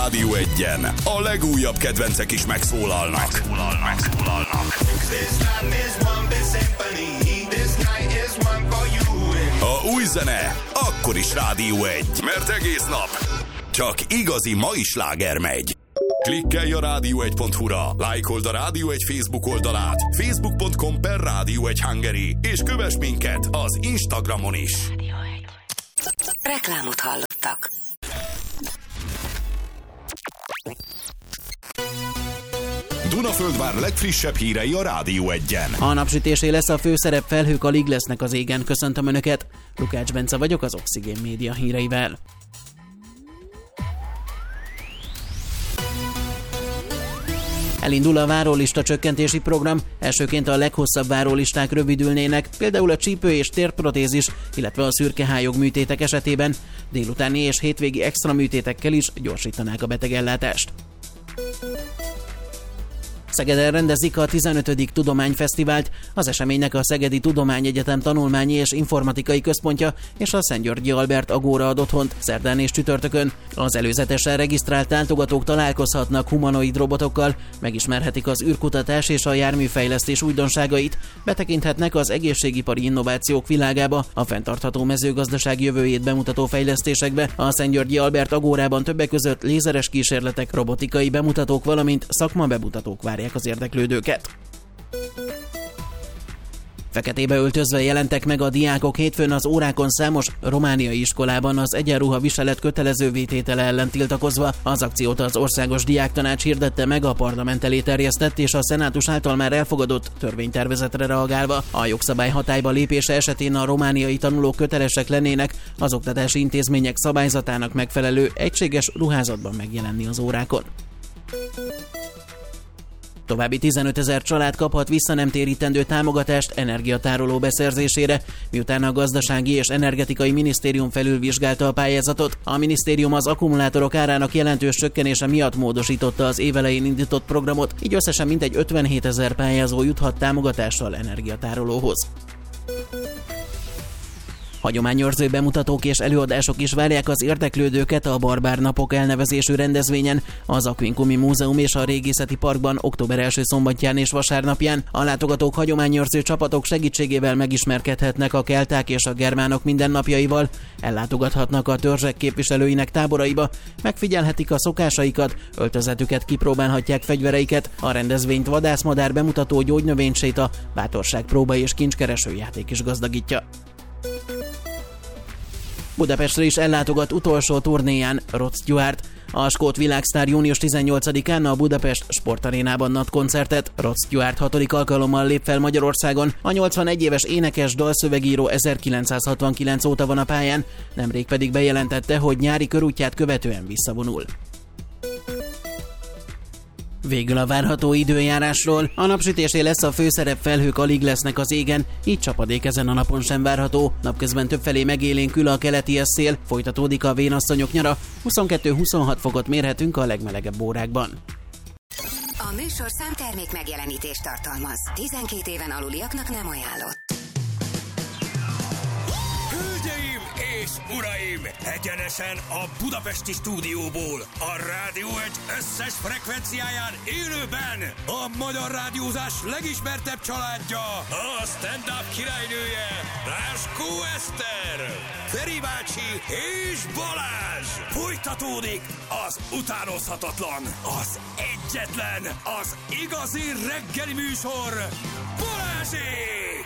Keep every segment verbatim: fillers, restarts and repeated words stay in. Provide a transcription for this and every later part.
Rádió Egyen a legújabb kedvencek is megszólalnak. Megszólalnak. Megszólalnak. A új zene akkor is Rádió Egy, mert egész nap csak igazi mai sláger megy. Klikkelj a rádió egy pont hu-ra, lájkold a Rádió Egy Facebook oldalát, facebook pont com per Rádió Egy Hungary, és kövess minket az Instagramon is. Reklámot hallottak. Dunaföldvár legfrissebb hírei a Rádió Egyen. A napsütésé lesz a főszerep, felhők alig lesznek az égen. Köszöntöm Önöket, Lukács Bence vagyok az Oxigén Média híreivel. Elindul a várólista csökkentési program, elsőként a leghosszabb várólisták rövidülnének, például a csípő és térprotézis, illetve a szürkehályog műtétek esetében, délutáni és hétvégi extra műtétekkel is gyorsítanák a betegellátást. Szegeden rendezik a tizenötödik Tudományfesztivált, az eseménynek a Szegedi Tudományegyetem Tanulmányi és Informatikai Központja és a Szent-Györgyi Albert Agóra ad otthont szerdán és csütörtökön. Az előzetesen regisztrált látogatók találkozhatnak humanoid robotokkal, megismerhetik az űrkutatás és a járműfejlesztés újdonságait, betekinthetnek az egészségipari innovációk világába, a fenntartható mezőgazdaság jövőjét bemutató fejlesztésekbe. A Szent-Györgyi Albert Agórában többek között lézeres kísérletek, robotikai bemutatók, valamint szakmabemutatók várják az érdeklődőket. Feketébe öltözve jelentek meg a diákok hétfőn az órákon számos romániai iskolában az egyenruha viselet kötelező vététele ellen tiltakozva. Az akciót az Országos Diáktanács hirdette meg a parlament elé terjesztett és a szenátus által már elfogadott törvénytervezetre reagálva. A jogszabály hatályba lépése esetén a romániai tanulók kötelesek lennének az oktatási intézmények szabályzatának megfelelő egységes ruházatban megjelenni az órákon. További tizenötezer család kaphat visszanemtérítendő támogatást energiatároló beszerzésére, miután a Gazdasági és Energetikai Minisztérium felülvizsgálta a pályázatot. A minisztérium az akkumulátorok árának jelentős csökkenése miatt módosította az évelején indított programot, így összesen mintegy ötvenhétezer pályázó juthat támogatással energiatárolóhoz. Hagyományőrző bemutatók és előadások is várják az érdeklődőket a Barbár Napok elnevezésű rendezvényen, az Aquincumi Múzeum és a Régészeti Parkban október első szombatján és vasárnapján. A látogatók hagyományőrző csapatok segítségével megismerkedhetnek a kelták és a germánok mindennapjaival, ellátogathatnak a törzsek képviselőinek táboraiba, megfigyelhetik a szokásaikat, öltözetüket kipróbálhatják, fegyvereiket. A rendezvényt vadászmadár bemutató, gyógynövényséta, bátorságpróba és kincskereső játék is gazdagítja. Budapestre is ellátogat utolsó turnéján Rod Stewart. A skót világsztár június tizennyolcadikán a Budapest Sportarénában ad koncertet. Rod Stewart hatodik alkalommal lép fel Magyarországon. A nyolcvanegy éves énekes, dalszövegíró ezerkilencszázhatvankilenc óta van a pályán, nemrég pedig bejelentette, hogy nyári körútját követően visszavonul. Végül a várható időjárásról. A napsütésé lesz a főszerep, felhők alig lesznek az égen, így csapadék ezen a napon sem várható. Napközben többfelé megélénkül a keleti szél, folytatódik a vénasszonyok nyara, huszonkettő-huszonhat fokot mérhetünk a legmelegebb órákban. A műsorszám termék megjelenítést tartalmaz. tizenkét éven aluliaknak nem ajánlott. Hölgyeim és uraim, egyenesen a budapesti stúdióból, a Rádió Egy összes frekvenciáján élőben a magyar rádiózás legismertebb családja, a stand-up királynője, Ráskó Eszter, Feri bácsi és Balázs. Folytatódik az utánozhatatlan, az egyetlen, az igazi reggeli műsor, Balázsék!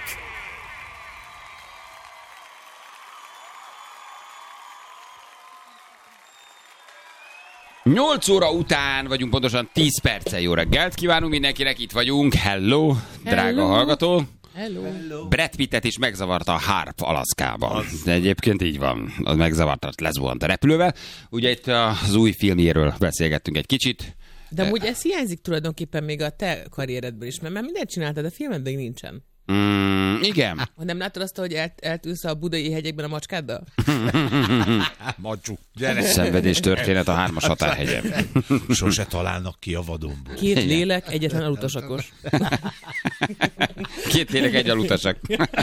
nyolc óra után vagyunk, pontosan tíz perccel. Jó reggelt kívánunk mindenkinek, itt vagyunk. Hello, Hello. Drága hallgató. Hello. Hello. Brad Pittet is megzavarta a Harp Alaszkában. Az... De egyébként így van. Az megzavarta, lezuhant a repülővel. Ugye itt az új filmjéről beszélgettünk egy kicsit. De amúgy ez hiányzik tulajdonképpen még a te karrieredből is, mert már mindent csináltad, a filmed még nincsen. Mm, igen. Nem látod azt, hogy el, eltűnsz a budai hegyekben a macskáddal? Macsú, gyere! Szenvedés történet a hármas határhegyen. Sose találnak ki a vadonból. Két lélek, egyetlen elutasakos. Két tényleg egy alutasak.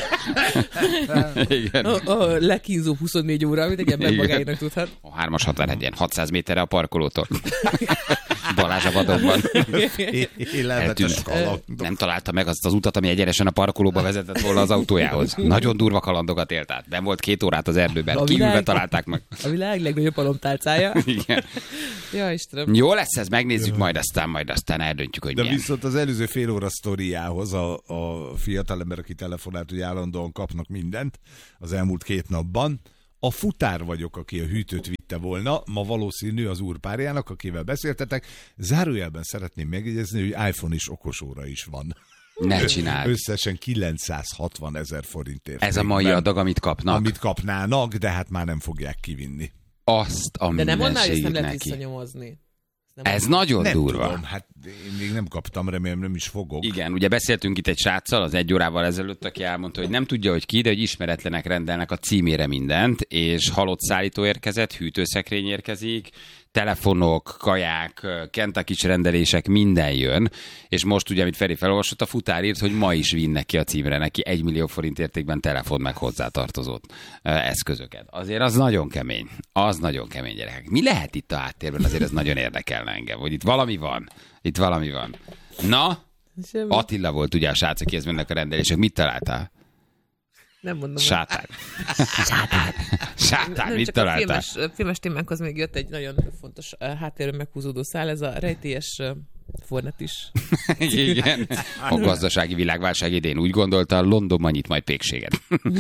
Igen. A, a legkínzóbb huszonnégy óra, amit egy ember magáénak tudhat. A hármas határ egy ilyen hatszáz méterre a parkolótól. Balázs a vadonban. Élelmetes kaland. Nem találta meg azt az utat, ami egyenesen a parkolóba vezetett volna az autójához. Nagyon durva kalandokat élt át. Ben volt két órát az erdőben. A Kívülbe világ- találták meg. A világ legnagyobb alomtálcája. Igen. Ja, Istenem. Jó lesz ez, megnézzük majd aztán, majd aztán eldöntjük, hogy De milyen. viszont az előző fél óra sztoriához a, a fiatalember, aki telefonált, hogy állandóan kapnak mindent az elmúlt két napban. A futár vagyok, aki a hűtőt vitte volna, ma valószínű az úr párjának, akivel beszéltetek. Zárójelben szeretném megjegyezni, hogy iPhone is okosóra is van. Ne csináld. Összesen kilencszázhatvan ezer forintért. Ez a mai adag, amit kapnak. Amit kapnának, de hát már nem fogják kivinni. Azt a De nem mondd már, hogy ezt nem mindenségét lehet neki. visszanyomozni. Nem Ez nagyon Nem durva. tudom, hát én még nem kaptam, remélem nem is fogok. Igen, ugye beszéltünk itt egy sráccal az egy órával ezelőtt, aki elmondta, hogy nem tudja, hogy ki, de hogy ismeretlenek rendelnek a címére mindent, és halott szállító érkezett, hűtőszekrény érkezik, telefonok, kaják, Kentucky-s rendelések, minden jön, és most ugye, amit Feri felolvasott, a futár írt, hogy ma is vinnek ki a címre neki egy millió forint értékben telefon meg hozzátartozott eszközöket. Azért az nagyon kemény. Az nagyon kemény, gyerekek. Mi lehet itt a háttérben? Azért ez nagyon érdekelne engem, hogy itt valami van. Itt valami van. Na, Semmi. Attila volt ugye a srác, akihez mennek a rendelések. Mit találtál? Nem mondom. Sátán. Sátán. Sátán, Nem, mit csak a találtál? filmes, filmes témánkhoz még jött egy nagyon fontos uh, háttérről meghúzódó szál, ez a rejtélyes uh, Fornet is. Igen. A gazdasági világválság idén úgy gondolta, Londonban nyit majd pékséget.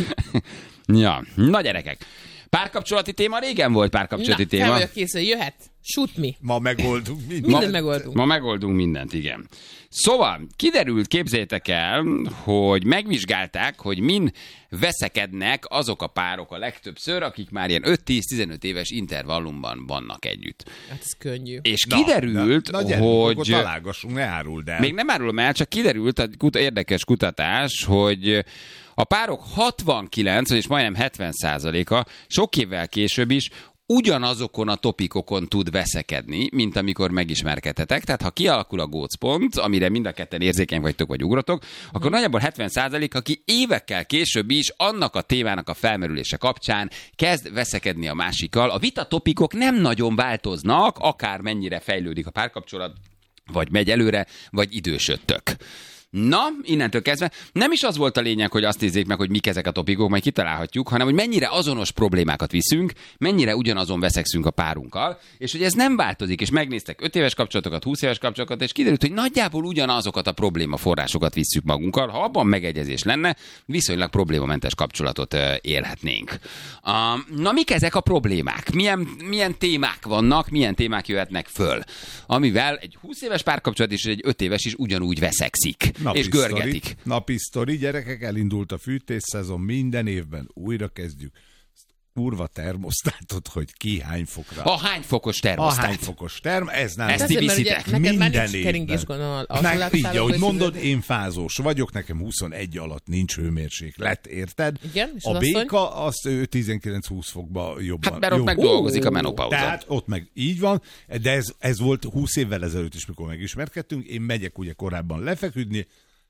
Ja, na gyerekek. Párkapcsolati téma, régen volt párkapcsolati Na, téma. fel vagyok készül, jöhet. Shoot me. Ma megoldunk mindent. Mindent megoldunk. Ma megoldunk mindent, igen. Szóval, kiderült, képzeljétek el, hogy megvizsgálták, hogy min veszekednek azok a párok a legtöbbször, akik már ilyen öt-tíz-tizenöt éves intervallumban vannak együtt. Hát ez könnyű. És Na, kiderült, na, na gyerünk, akkor hogy... találgassunk, ne áruld el. Még nem árulom el, csak kiderült egy kuta, érdekes kutatás, hogy a párok hatvankilenc, és majdnem hetven százaléka sok évvel később is ugyanazokon a topikokon tud veszekedni, mint amikor megismerkedhetek. Tehát ha kialakul a gócpont, amire mind a ketten érzékeny vagytok, vagy ugratok, akkor hmm. nagyjából hetven százalék, aki évekkel később is annak a témának a felmerülése kapcsán kezd veszekedni a másikkal. A vita topikok nem nagyon változnak, akár mennyire fejlődik a párkapcsolat, vagy megy előre, vagy idősödtök. Na, innentől kezdve nem is az volt a lényeg, hogy azt nézzék meg, hogy mik ezek a topikok, majd kitalálhatjuk, hanem hogy mennyire azonos problémákat viszünk, mennyire ugyanazon veszekszünk a párunkkal, és hogy ez nem változik, és megnéztek öt éves kapcsolatokat, húsz éves kapcsolatokat, és kiderült, hogy nagyjából ugyanazokat a problémaforrásokat visszük magunkkal. Ha abban megegyezés lenne, viszonylag problémamentes kapcsolatot élhetnénk. Na, mik ezek a problémák? Milyen, milyen témák vannak, milyen témák jöhetnek föl, amivel egy húsz éves párkapcsolat és egy öt éves is ugyanúgy veszekszik. Napi És görgetik. Sztori, napi sztori, gyerekek, elindult a fűtésszezon, minden évben újra kezdjük. Kurva termosztátot, hogy ki hány fokra. A hány fokos A termosztát? hány fokos term, ez nem. Ezt Azért, mert ugye viszitek neked már minden nincs keringés gondol. Meg, így, ahogy mondod, én fázós vagyok, nekem huszonegy alatt nincs hőmérséklet, érted? Igen, és a az béka, azt ő tizenkilenc-húsz fokba jobban. Hát mert ott jó. megdolgozik a menopauza. Tehát ott meg így van, de ez, ez volt húsz évvel ezelőtt is, mikor megismerkedtünk. Én megyek ugye korábban lefeküdni,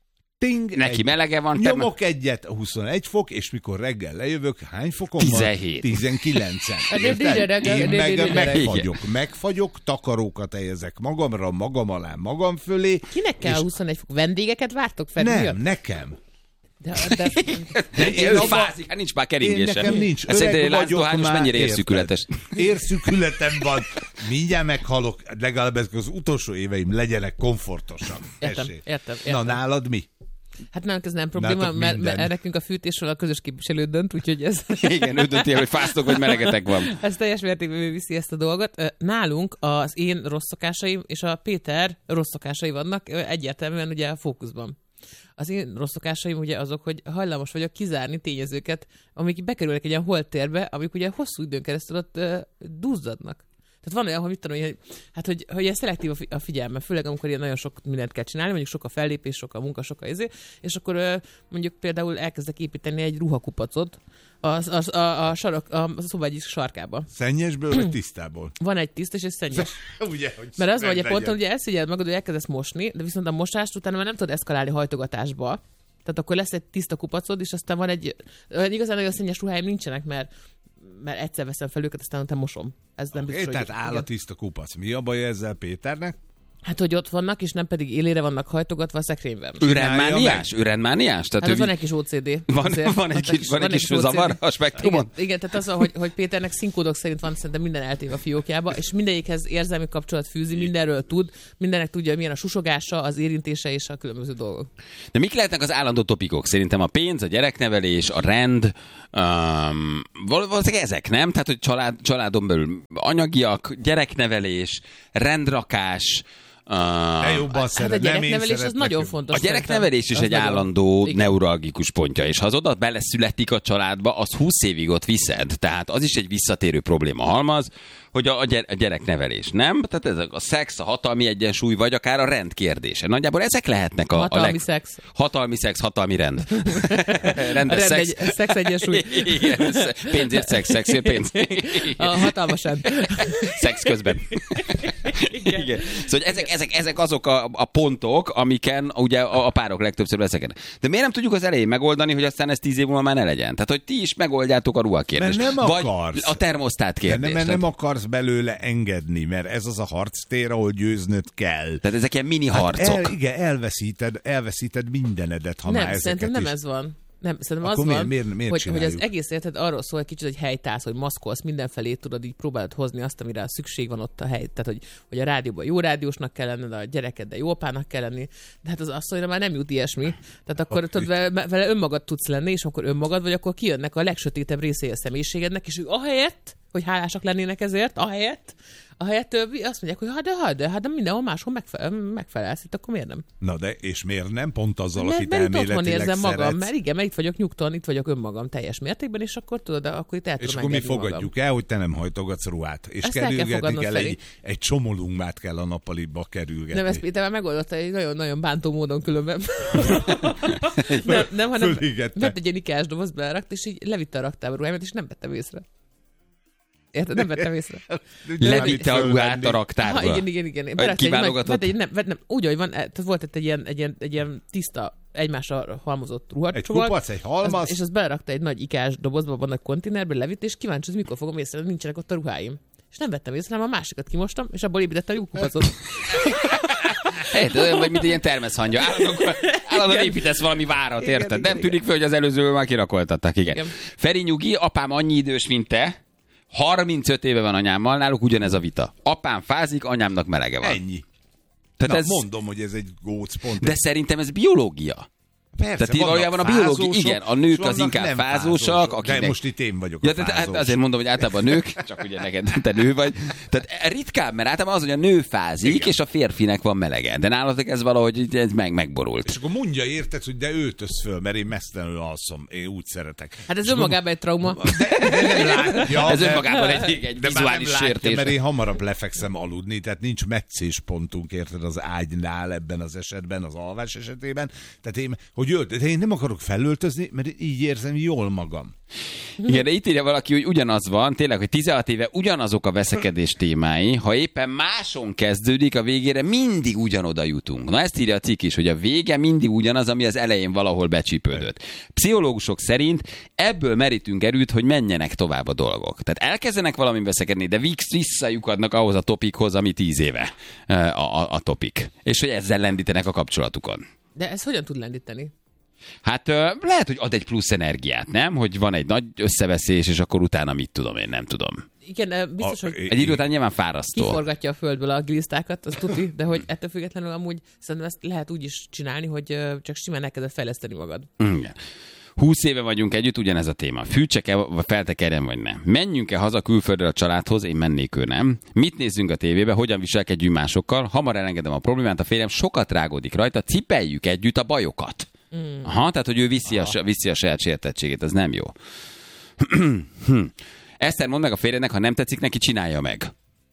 ting, Neki egy, melege van, te nyomok egyet, huszonegy fok, és mikor reggel lejövök, hány fokon tizenhét. van? tizenkilencen. Hát de Érted? ide reggel, Én ide meg, ide reggel. megfagyok, megfagyok, takarókat helyezek magamra, magam alá, magam fölé. Kinek kell és huszonegy fok? Vendégeket vártok fel? Nem, nekem. De, de, De én ő abba- fázik, hát nincs már Én keringése. nekem nincs. Ez szerinted egy Öreg vagyok láncdohányos már, mennyire érted? érszükületes? Érszükületem van. Mindjárt meghalok, legalább ezek az utolsó éveim legyenek komfortosak. Értem, Esély. értem, Na, értem. nálad mi? Hát nálunk ez nem probléma, Nálatok mert, minden. mert nekünk a fűtésről a közös képviselő dönt, úgyhogy ez... Igen, ő dönti el, hogy fáztok, vagy melegetek van. Ez teljes mértékben ő viszi ezt a dolgot. Ö, Nálunk az én rossz szokásaim és a Péter rossz szokásai vannak ö, egyértelműen ugye a fókuszban. Az én rossz szokásaim ugye azok, hogy hajlamos vagyok kizárni tényezőket, amik bekerülnek egy ilyen holttérbe, amik ugye hosszú időn keresztül ott ö, duzzadnak. Tehát van olyan, hogy mit tudom, hogy, hát, hogy, hogy ez szelektív a fi- a figyelme, főleg amikor ilyen nagyon sok mindent kell csinálni, mondjuk sok a fellépés, sok a munka, sok a izé, és akkor ö, mondjuk például elkezdek építeni egy ruhakupacot az, az, a, a, sarok, a, a szoba egyik sarkába. Szennyesből vagy tisztából? Van egy tiszta és egy szennyes. Ugye, hogy Mert az vagy a legyen. ponton, hogy elszégyeld magad, hogy elkezdesz mosni, de viszont a mosást utána már nem tudod eszkalálni hajtogatásba, Tehát akkor lesz egy tiszta kupacod, és aztán van egy... Igazán nagyon szennyes ruháim nincsenek, mert, mert egyszer veszem fel őket, aztán utána mosom. Ez nem Okay, biztos, tehát hogy... áll a tiszta kupac. Mi a baj ezzel Péternek? Hát, hogy ott vannak, és nem pedig élére vannak hajtogatva a szekrényben. Őrendmániás? Őrendmániás? Tehát Hát ő... van egy kis ó cé dé. Van, azért. van egy kis, van egy kis zavar a spektrumon? Igen, igen, tehát az, hogy, hogy Péternek színkódok szerint van szerintem minden eltéve a fiókjába, és mindegyikhez érzelmi kapcsolat fűzi, mindenről tud, mindennek tudja, hogy milyen a susogása, az érintése és a különböző dolgok. De mik lehetnek az állandó topikok? Szerintem a pénz, a gyereknevelés, a rend, um, valószínűleg ezek, nem? Tehát, hogy család, családon belül anyagiak, gyereknevelés, rendrakás, Uh, De jobban hát szeret, a gyereknevelés az nagyon fontos. A gyereknevelés is egy nagyon... állandó Igen. neuralgikus pontja, és ha az oda beleszületik a családba, az húsz évig ott viszed. Tehát az is egy visszatérő probléma halmaz, hogy a, a gyereknevelés, nem? Tehát ez a szex, a hatalmi egyensúly, vagy akár a rend kérdése. Nagyjából ezek lehetnek a, hatalmi a leg... szex. Hatalmi szex, hatalmi rend. Rendes a rend szex. egy, szex egyensúly. Igen, pénzért szex, szexért pénz. A hatalmas rend. Szex közben. Igen. Igen. Szóval ezek, ezek, ezek azok a, a pontok, amiken ugye a, a párok legtöbbször veszekednek. De miért nem tudjuk az elején megoldani, hogy aztán ez tíz év múlva már ne legyen? Tehát, hogy ti is megoldjátok a ruhakérdést. Mert nem vagy akarsz. a termosztát kérdést. Mert, mert nem akarsz belőle engedni, mert ez az a harctér, ahol győznöd kell. Tehát ezek ilyen mini harcok. Hát el, igen, elveszíted, elveszíted mindenedet, ha nem, már szerintem ezeket nem is... ez van. Nem, szerintem Akkor az miért- van, miért- miért hogy, hogy az csináljuk? egész érted arról szól egy kicsit, hogy helytállsz, hogy maszkolsz, mindenfelé tudod, így próbálod hozni azt, amire szükség van ott a hely. Tehát, hogy, hogy a rádióban jó rádiósnak kell lenned, a gyerekeddel jó apának kell lenni, de hát az asszonyra már nem jut ilyesmi. Tehát akkor tudod, vele, vele önmagad tudsz lenni, és akkor önmagad vagy, akkor kijönnek a legsötétebb részei a személyiségednek, és ők ahelyett, hogy hálásak lennének ezért, ahelyett, ahelyett azt mondják, hogy hát de, hát de, hát de mindenhol máshol megfelel, megfelelsz, itt akkor miért nem? Na de, és miért nem? Pont azzal, Mert, akit mert itt otthon elméletileg érzem magam, szeretsz. mert igen, mert itt vagyok nyugton, itt vagyok önmagam teljes mértékben, és akkor tudod, de akkor itt el És tudom akkor mi engedni fogadjuk el, hogy te nem hajtogatsz ruhát. És Ezt el kell kerülgetni fogadnod, kell, Feri. egy, egy csomolungmát kell a nappaliba kerülgetni. Nem, ezt Péter már megoldotta egy nagyon-nagyon bántó módon különben. nem, nem, hanem Fölégette. vett egy ilyen ikás doboz, belerakt, és így levitte a raktába ruháimat, és nem vettem észre. Érted? Nem vettem észre. Levitte a ruhát a Ha, raktárba. igen, igen, igen. Vagy Berakta egy nagy- kiválogatott? vett egy, nem, vett, nem, úgy, hogy van, tehát volt itt egy ilyen, egy ilyen, egy ilyen tiszta, egymásra halmozott Egy ruhacsomag. kupac, egy halmaz. Az, és az belerakta egy nagy ikás dobozba, van egy konténerbe, levitt, és kíváncsi, hogy mikor fogom észre, nincsenek ott a ruháim. És nem vettem észre, hanem a másikat kimostam, és abból építettem jó kupacot. Érted, olyan vagy, mint ilyen termeszhangya. Állandóan, állandóan építesz valami várat, érted? igen, Nem igen. tűnik fel, hogy az előző már kirakoltattak, igen. Igen. Feri nyugi, apám annyi idős, mint te. harmincöt éve van anyámmal, náluk ugyanez a vita. Apám fázik, anyámnak melege van. Ennyi. Tehát Na, ez, mondom, hogy ez egy gócpont. de szerintem ez biológia. Persze, Tehát így vannak valójában a biológia, fázósok, igen, a nők és az vannak inkább nem fázósak, akinek- De most itt én vagyok Ja, a tehát hát fázós. azért mondom, hogy általában nők, csak ugye neked te nő vagy. Tehát ritkább, mert általában az, hogy a nő fázik, Igen. és a férfinek van melege. De nálatok ez valahogy így- ez meg, megborult. És akkor mondja, érted, hogy de öltöz föl, mert én mesztelenül alszom. Én úgy szeretek. Hát ez És akkor- önmagában egy trauma. De, de nem látja. Ez de- önmagában egy, egy de már nem vizuális látja, sértés. mert én hamarabb lefekszem aludni, tehát nincs meccéspontunk, érted, az ágynál ebben az esetben, az alvás esetében. Tehát én, hogy ölt, de én nem akarok felöltözni, mert így érzem jól magam. Igen, de itt írja valaki, hogy ugyanaz van, tényleg, hogy tizenhat éve ugyanazok a veszekedés témái, ha éppen máson kezdődik, a végére mindig ugyanoda jutunk. Na ezt írja a cikk is, hogy a vége mindig ugyanaz, ami az elején valahol becsípődött. Pszichológusok szerint ebből merítünk erőt, hogy menjenek tovább a dolgok. Tehát elkezdenek valami veszekedni, de visszajukadnak ahhoz a topikhoz, ami tíz éve a, a, a topik. És hogy ezzel lendítenek a kapcsolatukon. De ez hogyan tud lendíteni? Hát ö, lehet, hogy ad egy plusz energiát, nem? Hogy van egy nagy összeveszés, és akkor utána mit tudom én, nem tudom. Igen, eh, biztos, A- hogy Egy idő után nyilván fárasztó. kiforgatja a földből a glisztákat, az tuti, de hogy ettől függetlenül amúgy szerintem ezt lehet úgy is csinálni, hogy ö, csak simán elkezded fejleszteni magad. Igen. húsz éve vagyunk együtt, ugyanez a téma. Fűtsek-e, vagy feltekerjen, vagy nem? Menjünk-e haza külföldre a családhoz? Én mennék, ő nem. Mit nézzünk a tévébe? Hogyan viselkedjünk másokkal? Hamar elengedem a problémát, a férjem sokat rágódik rajta, cipeljük együtt a bajokat. Mm. Aha, tehát, hogy ő viszi a, viszi a saját sértettségét, ez nem jó. Eszter, mondd meg a férjednek, ha nem tetszik neki, csinálja meg.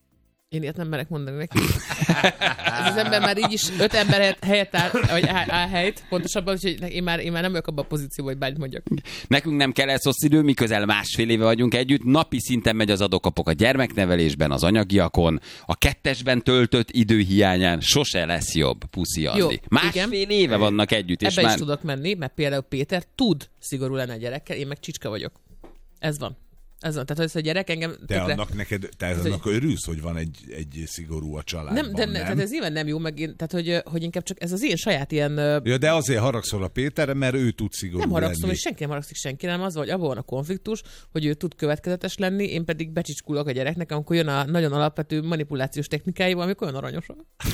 Én ilyet nem merek mondani neki. Ez az ember már így is öt ember helyett áll, vagy áll, áll helyt, pontosabban, úgyhogy én már, én már nem vagyok abban a pozícióban, hogy bármit mondjak. Nekünk nem kell ez hosszú idő, mi közel másfél éve vagyunk együtt, napi szinten megy az adokapok a gyermeknevelésben, az anyagiakon, a kettesben töltött idő hiányán sose lesz jobb, puszi Andi. Másfél igen. éve vannak együtt. És ebbe már... is tudok menni, mert például Péter tud szigorú lenni a gyerekkel, én meg csicska vagyok. Ez van. Ez van, tehát hogy a gyerek engem... Te tökre... annak neked, te ez annak hogy... örülsz, hogy van egy, egy szigorú a családban, nem? De nem? Tehát ez nyilván nem jó, meg én, tehát hogy, hogy inkább csak ez az én saját ilyen... Ja, de azért haragszol a Péterre, mert ő tud szigorú Nem haragszom, lenni. és senki nem haragszik senki, nem az, hogy abban van a konfliktus, hogy ő tud következetes lenni, én pedig becsicskulok a gyereknek, amikor jön a nagyon alapvető manipulációs technikáival, amik olyan aranyosak.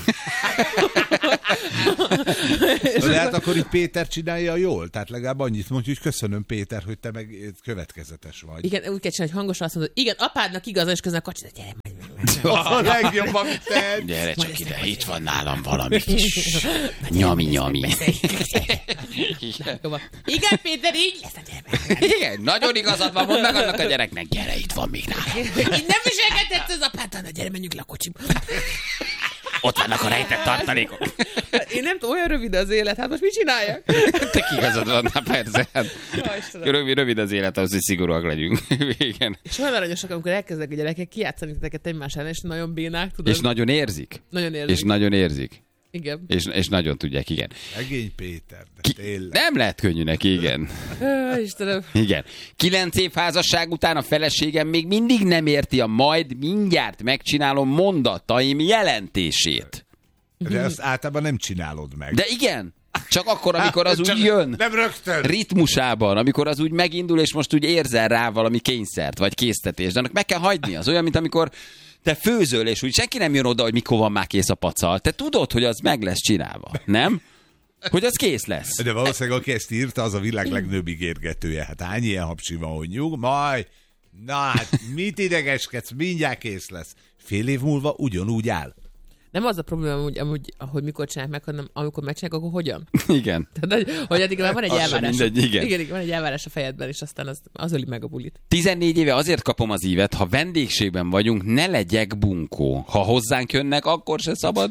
De hát akkor itt Péter csinálja jól, tehát legalább annyit mondja, hogy köszönöm Péter, hogy te meg következetes vagy. Igen, úgy kell csinálni, hogy hangosan azt mondod, igen, apádnak igazán, és közben a kacsit, gyere, a legjobb, amit te. Gyere csak ide, itt van nálam valami kis nyami, nyami. Igen, Péter, így lesz a gyermek. Igen, nagyon igazad van, mondd meg annak a gyereknek, gyere, itt van még nálam. Így nem viselkedett az apáddal, na gyere, menjünk le a kocsiba. Ott vannak a rejtett tartalékok. Én nem tudom, olyan rövid az élet, hát most mit csináljak? Te igazad van, na persze. Rövid, rövid az élet, ahhoz, hogy szigorúak legyünk. Igen. És olyan aranyosak, amikor elkezdek a gyerekek kijátszani titeket egymás ellen, és nagyon bénák, tudod? És nagyon érzik. Nagyon érzik. És nagyon érzik. Igen. És, és nagyon tudják, igen. Egény Péter, de Ki, tényleg. nem lehet könnyű neki, igen. Ö, Istenem. Igen. Kilenc év házasság után a feleségem még mindig nem érti a majd mindjárt megcsinálom mondataim jelentését. De azt általában nem csinálod meg. De igen. Csak akkor, amikor az Csak úgy jön. Nem rögtön. Ritmusában, amikor az úgy megindul, és most úgy érzel rá valami kényszert, vagy késztetést. De annak meg kell hagyni. Az olyan, mint amikor te főzöl, és úgy senki nem jön oda, hogy mikor van már kész a pacal. Te tudod, hogy az meg lesz csinálva. Nem? Hogy az kész lesz. De valószínűleg, aki ezt írta, az a világ legnőbb ígérgetője. Hát hány ilyen hapsi van, hogy nyug, majd, na hát mit idegeskedsz, mindjárt kész lesz. Fél év múlva ugyanúgy áll. Nem az a probléma, hogy, amúgy, hogy mikor csinálják meg, hanem amikor megcsinálják, akkor hogyan? Igen. Tehát, hogy, hogy addig már van egy Az sem elvárás. mindegy, igen. igen. Igen, van egy elvárás a fejedben, és aztán az, az öli meg a bulit. tizennégy éve azért kapom az ívet, ha vendégségben vagyunk, ne legyek bunkó. Ha hozzánk jönnek, akkor se szabad.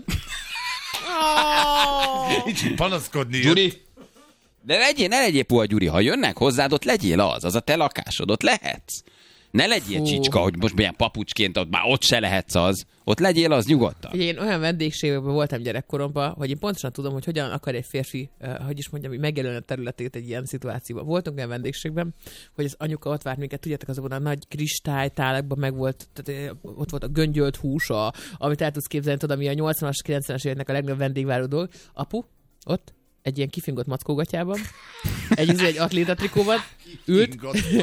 Így panaszkodni. Gyuri, de legyél, ne legyél puha, Gyuri. Ha jönnek hozzád, ott legyél az. Az a te lakásod, ott lehetsz. Ne legyél Fú. csicska, hogy most milyen papucsként, ott már ott se lehetsz az. Ott legyél az nyugodtan. Ugye én olyan vendégségekben voltam gyerekkoromban, hogy én pontosan tudom, hogy hogyan akar egy férfi, uh, hogy is mondjam, megjelölni a területét egy ilyen szituációban. Voltunk olyan vendégségben, hogy az anyuka ott várt minket, tudjátok, azokban a nagy kristálytálakban meg volt, tehát ott volt a göngyölt hús, a, amit el tudsz képzelni, tudod, ami a nyolcvanas, kilencvenes éveknek a legnagyobb vendégváró dolog. Apu, ott, egy ilyen kifingott mackógatyában, egy, egy atlétatrikóban, ült,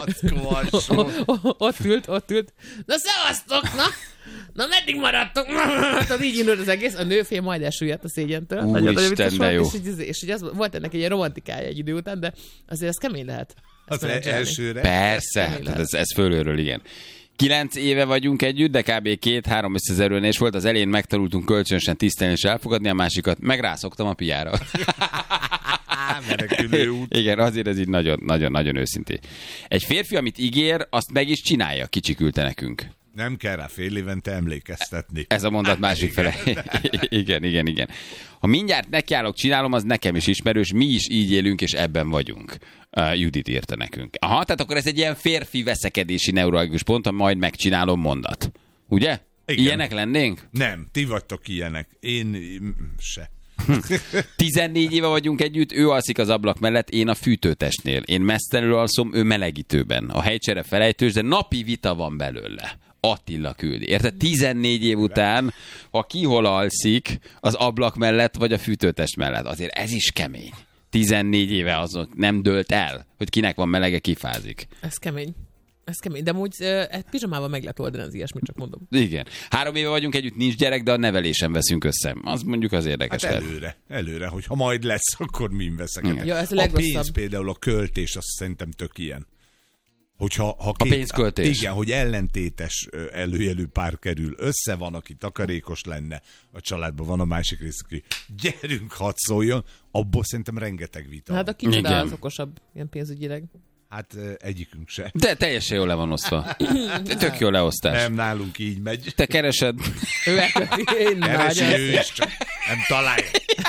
ott ült, ott ült, na szevasztok, na! Na, meddig maradtok? Tehát így indult az egész. A nőfél majd elsüllyedt a szégyentől. Úristen, de jó. És, és, és, és az, volt ennek egy ilyen romantikája egy idő után, de azért ez kemény lehet. Az elsőre. Persze, tehát ez, ez fölülről, igen. Kilenc éve vagyunk együtt, de kb. két-három összezerülés volt. Az elején megtanultunk kölcsönösen tisztelni és elfogadni, a másikat meg rászoktam a piára. Menekülő út. Igen, azért ez így nagyon-nagyon őszintén. Egy férfi, amit ígér, azt meg is csinálja, kicsikülte nekünk. Nem kell rá fél évente emlékeztetni. Ez a mondat másik fele. Igen, igen, igen. Ha mindjárt nekiállok, csinálom, az nekem is ismerős, mi is így élünk, és ebben vagyunk. Uh, Judit írta nekünk. Aha, tehát akkor ez egy ilyen férfi veszekedési neuralgikus pont, ha majd megcsinálom mondat. Ugye? Igen. Ilyenek lennénk? Nem, ti vagytok ilyenek. Én se. tizennégy éve vagyunk együtt, ő alszik az ablak mellett, én a fűtőtestnél. Én mesztelenül alszom, ő melegítőben. A helycsere felejtős, de napi vita van belőle. Attila küldi. Érted? tizennégy év után, ha ki hol alszik, az ablak mellett, vagy a fűtőtest mellett. Azért ez is kemény. tizennégy éve azok nem dőlt el, hogy kinek van melege, kifázik. Ez kemény. Ez kemény, de amúgy uh, pizsamával meg lehet oldani az ilyesmit, csak mondom. Igen. Három éve vagyunk együtt, nincs gyerek, de a nevelésen veszünk össze. Az mondjuk az érdekes. Hát előre, előre, hogy ha majd lesz, akkor min veszek. Ja, ez a, a pénz például, a költés, azt szerintem tök ilyen. Hogyha, ha két, a pénzköltés. Igen, hogy ellentétes előjelű pár kerül össze, van, aki takarékos lenne, a családban van a másik rész, aki gyerünk, hadd szóljon, abból szerintem rengeteg vita. Hát a kicsoda az okosabb, ilyen pénzügyileg. Hát egyikünk se. De teljesen jól le van osztva. Tök jó leosztás. Nem, nálunk így megy. Te keresed. Ő elköti, én Keresi nagyon ő is, csak nem találja.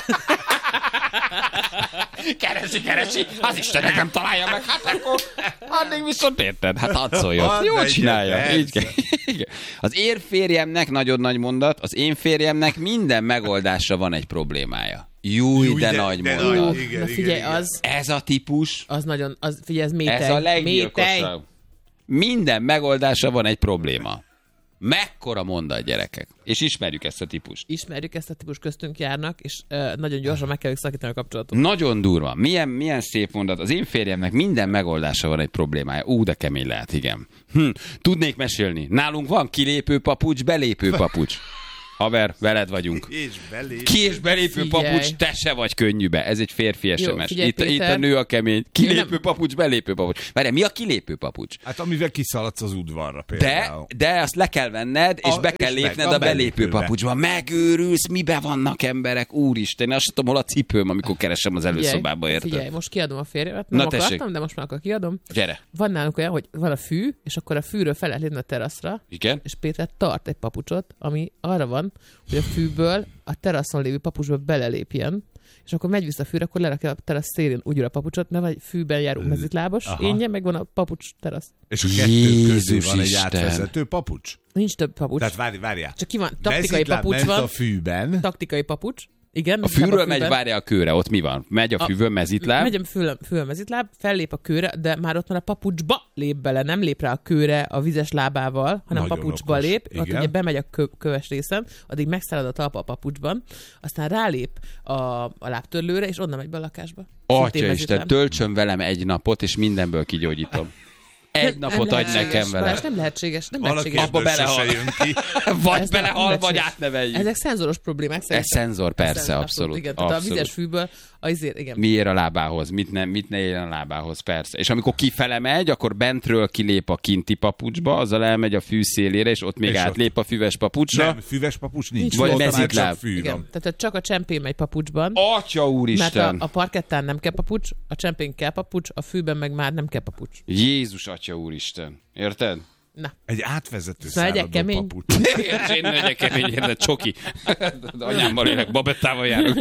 Keresi, keresi, az Istenek nem találja meg, hát akkor addig viszont érted, hát hadd szóljon. Hadd Jól legyen, csinálja. persze. Így kell. Igen. Az én férjemnek, nagyon nagy mondat, az én férjemnek minden megoldásra van egy problémája. Júj, Júj, de, de- nagy de mondat. nagy. Ó, Igen, na igen, figyelj, igen. az, Ez a típus, az nagyon, az, figyelj, ez métej. ez a métej. leggyilkosabb. Minden megoldásra van egy probléma. Mekkora mondat, gyerekek. És ismerjük ezt a típust. Ismerjük ezt a típus, köztünk járnak, és uh, nagyon gyorsan meg kell szakítani a kapcsolatot. Nagyon durva. Milyen, milyen szép mondat. Az én férjemnek minden megoldása van egy problémája. Ú, de kemény lehet, igen. Hm, tudnék mesélni. Nálunk van kilépő papucs, belépő papucs. Haver, veled vagyunk. És belép. Ki és belépő Figyelj. papucs, te se vagy könnyűbe. Ez egy férfi es em es. figyelj, Itt, itt a Péter. nő a kemény. Kilépő nem- papucs, belépő papucs. Várjál, mi a kilépő papucs? Hát amivel kiszaladsz az udvarra De, például. de azt le kell venned, és A- be kell és meg lépned a a belépő belépőbe. papucsba. Megőrülsz, mibe vannak emberek, úristen. Én azt sem tudom, hol a cipőm, amikor keresem az előszobába, érted? Figyelj, most kiadom a férjemet, Na, nem tessék. akartam, de most már akkor kiadom. Gyere. Van nálunk olyan, hogy van a fű, és akkor a fűről fel lehet lépni a teraszra, Igen? és Péter tart egy papucsot, ami arra van, hogy a fűből a teraszon lévő papucsba belelépjen, és akkor megy vissza a fűre, akkor lerakja a terasz szélén úgy a papucsot, mert vagy fűben járó mezitlábos, Aha. énje, meg van a papucs terasz. És a kettő közé Jézus van egy Isten. átvezető papucs. Nincs több papucs. Tehát várj, várjál. Csak ki van, taktikai Mezitláb papucs ment van, a fűben. taktikai papucs. Igen, A mezitláb fűről megy, fűben. várja a kőre, ott mi van? Megy a A- fűvön mezitláb. Megy a fül, fül mezitláb, fellép a kőre, de már ott van a papucsba lép bele, nem lép rá a kőre a vizes lábával, hanem Nagyon papucsba okos. lép, ott Igen. ugye bemegy a kö, köves részen, addig megszállad a talpa a papucsban, aztán rálép a, a lábtörlőre, és onnan megy be a lakásba. Szintén Atya Isten, mezitláb. töltsön velem egy napot, és mindenből kigyógyítom. Egy Nem- napot nem adj lehetséges, nekem vele. Balázs, nem lehetséges, nem Valaki lehetséges. Abba ebből sose belehal. jön ki. Vagy Ez nem- belehal, nem vagy lehetséges. átneveljük. Ezek szenzoros problémák Ez szerintem. szenzor, persze, Szenzor, abszolút. Igen, tehát a abszolút. vizes fűből, azért, igen. Mi ér a lábához, mit ne, mit ne érjen a lábához, persze. És amikor kifele megy, akkor bentről kilép a kinti papucsba, azzal elmegy a fű szélére, és ott még És átlép a füves papucsra. Nem, füves papucs nincs. Nincs Vagy Ott már mezitláb. csak fű Igen, van. tehát csak a csempén megy papucsban. Atya Mert úristen! a, a parkettán nem kell papucs, a csempén kell papucs, a fűben meg már nem kell papucs. Jézus atya úristen. Érted? Na, Egy átvezető Szóval legyek száradó kemény. papucs. Igen, és én legyek kemény, érted, csoki. De anyámmal élek, babettával járok.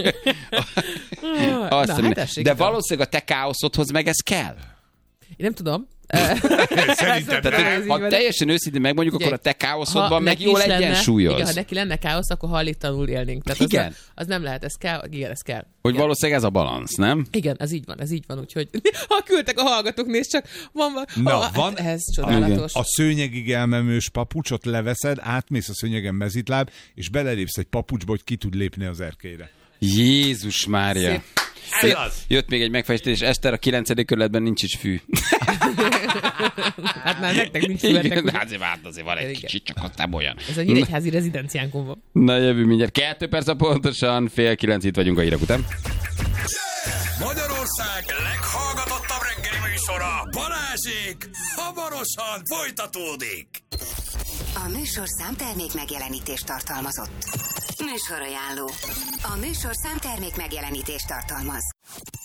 Azt na mondja, hát tessék. de valószínűleg a te káoszodhoz meg ez kell. Én nem tudom. Szerintem Tehát, Tehát, ez hogy így ha van. teljesen őszintén megmondjuk, Ugye, akkor a te káoszodban ha meg neki jól is lenne- egyensúlyoz. Igen, ha neki lenne káosz, akkor hajléktalanul élnénk. Tehát Igen. Az, nem, az nem lehet, ez kell, igen, ez kell. Hogy igen. valószínűleg ez a balansz, nem? Igen, ez így van, ez így van, úgyhogy ha küldtek a hallgatók, nézd csak, van, van, Na, ah, van- ez csodálatos. A szőnyegig elmemős papucsot leveszed, átmész a szőnyegen mezitláb, és belelépsz egy papucsba, hogy ki tud lépni az erkélyre. Jézus Mária. Szép. Ez az. Jött még egy megfejtés, Eszter, a kilencedik kerületben nincs is fű. Hát már nektek nincs Igen, születek, de azért, hát azért van egy Igen. kicsit, csak ott nem olyan. ez a nyíregyházi rezidenciánkon van. Na jövő mindjárt. Kettő perc a pontosan, fél kilenc itt vagyunk a hírek után. Magyarország leghallgatottabb reggeli műsora, Balázsék, hamarosan folytatódik. A műsor számtermék megjelenítést tartalmazott. Műsor ajánló. A műsor számtermék megjelenítést tartalmaz.